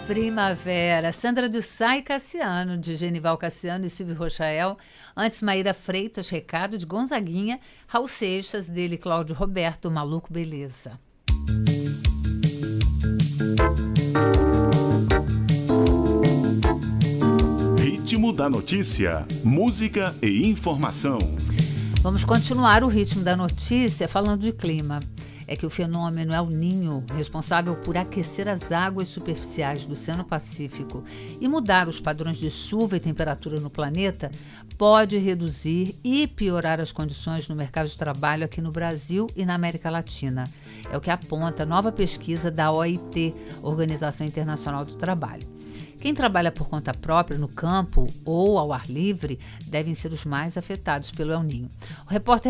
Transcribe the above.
Primavera, Sandra de Sá e Cassiano, de Genival Cassiano e Silvio Rochael. Antes, Maíra Freitas, Recado, de Gonzaguinha. Raul Seixas, dele, Cláudio Roberto, Maluco Beleza. Ritmo da notícia, música e informação. Vamos continuar o ritmo da notícia falando de clima. É que o fenômeno El Niño, responsável por aquecer as águas superficiais do Oceano Pacífico e mudar os padrões de chuva e temperatura no planeta, pode reduzir e piorar as condições no mercado de trabalho aqui no Brasil e na América Latina. É o que aponta a nova pesquisa da OIT, Organização Internacional do Trabalho. Quem trabalha por conta própria no campo ou ao ar livre devem ser os mais afetados pelo El Niño. O repórter